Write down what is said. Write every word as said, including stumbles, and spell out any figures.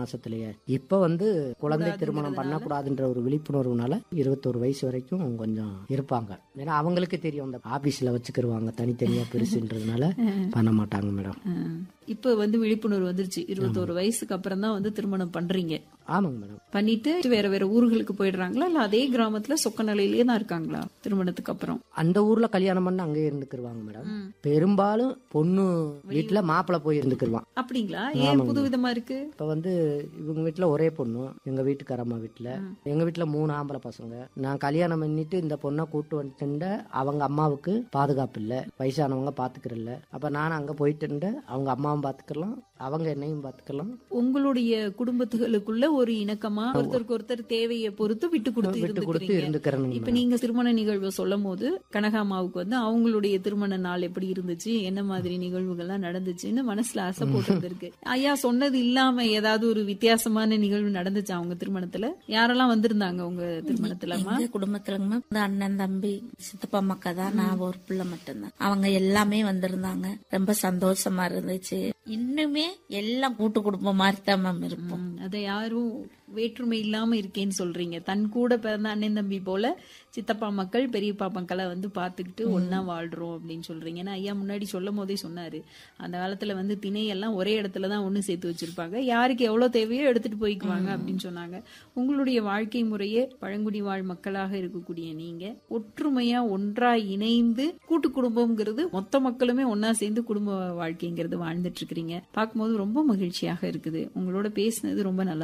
மாசத்திலேயே. இப்ப வந்து குழந்தை திருமணம் பண்ணக்கூடாதுன்ற ஒரு விழிப்புணர்வுனால இருபத்தோரு வயசு வரைக்கும் கொஞ்சம் இருப்பாங்க. ஏன்னா அவங்களுக்கு தெரியும் அந்த ஆபீஸ்ல வச்சுக்கிருவாங்க தனித்தனியா பெருசுன்றதுனால பண்ண மாட்டாங்க மேடம். இப்ப வந்து விழிப்புணர்வு வந்துருச்சு. இருபத்தோரு வயசுக்கு அப்புறம் தான் வந்து திருமணம் பண்றீங்க. ஆமாங்க மேடம். பண்ணிட்டு வேற வேற ஊர்களுக்கு போயிடுறாங்களா இல்ல அதே கிராமத்துல சொக்க நிலையிலேயே தான் இருக்காங்களா திருமணத்துக்கு அப்புறம்? அந்த ஊர்ல கல்யாணம் பண்ண அங்கேயே இருந்துக்கிருவாங்க மேடம். பெரும்பாலும் பொண்ணு வீட்டுல மாப்பிள்ள போய் இருந்துக்கிருவான். அப்படிங்களா? ஏன் புது விதமா இருக்கு? இப்ப வந்து இவங்க வீட்டுல ஒரே பொண்ணு, எங்க வீட்டுக்காரம்மா வீட்டுல, எங்க வீட்டுல மூணு ஆம்பளை பசங்க. நான் கல்யாணம் பண்ணிட்டு இந்த பொண்ணை கூட்டு வந்துட்டு அவங்க அம்மாவுக்கு பாதுகாப்பு இல்ல, வயசானவங்க பாத்துக்கிறல்ல. அப்ப நானும் அங்க போயிட்டு அவங்க அம்மாவும் பாத்துக்கலாம், அவங்க என்னையும் பாத்துக்கலாம். உங்களுடைய குடும்பத்துகளுக்குள்ள ஒரு இணக்கமா ஒருத்தருக்கு ஒருத்தர் தேவையை பொறுத்து விட்டு கொடுத்து விட்டு கொடுத்து இருந்துக்கிறேன். இப்ப நீங்க திருமண நிகழ்வு சொல்லும் போது கனகாமாவுக்கு வந்து அவங்களுடைய திருமண நாள் எப்படி இருந்துச்சு, என்ன மாதிரி நிகழ்வுகள்லாம் நடந்துச்சுன்னு மனசுல ஆசை போட்டு இருக்கு. ஐயா சொன்னது இல்லாம ஏதாவது ஒரு வித்தியாசமான நிகழ்வு நடந்துச்சு அவங்க திருமணத்துல? யாரெல்லாம் வந்திருந்தாங்க உங்க திருமணத்துலமா? குடும்பத்துலங்க அண்ணன், தம்பி, சித்தப்பா, மக்கா தான். நான் ஒரு பிள்ளை மட்டும்தான். அவங்க எல்லாமே வந்திருந்தாங்க. ரொம்ப சந்தோஷமா இருந்துச்சு. இன்னுமே எல்லாம் கூட்டு குடும்பம் மாதிரி தான் மேம் இருப்போம். அதை யாரும் வேற்றுமை இல்லாம இருக்கேன்னு சொல்றீங்க. தன் கூட பிறந்த அண்ணன் தம்பி போல சித்தப்பா மக்கள் பெரியப்பா மக்களை வந்து பாத்துக்கிட்டு ஒன்னா வாழ்றோம் அப்படின்னு சொல்றீங்க. ஏன்னா ஐயா முன்னாடி சொல்லும் போதே சொன்னாரு, அந்த காலத்துல வந்து திணையெல்லாம் ஒரே இடத்துலதான் ஒண்ணு சேர்த்து வச்சிருப்பாங்க, யாருக்கு எவ்வளவு தேவையோ எடுத்துட்டு போய்க்குவாங்க அப்படின்னு சொன்னாங்க. உங்களுடைய வாழ்க்கை முறையே பழங்குடி வாழ் மக்களாக இருக்கக்கூடிய நீங்க ஒற்றுமையா ஒன்றா இணைந்து கூட்டு குடும்பம்ங்கிறது மொத்த மக்களுமே ஒன்னா சேர்ந்து குடும்ப வாழ்க்கைங்கிறது வாழ்ந்துட்டு இருக்கிறீங்க. பார்க்கும்போது ரொம்ப மகிழ்ச்சியாக இருக்குது. உங்களோட பேசினது ரொம்ப நல்லா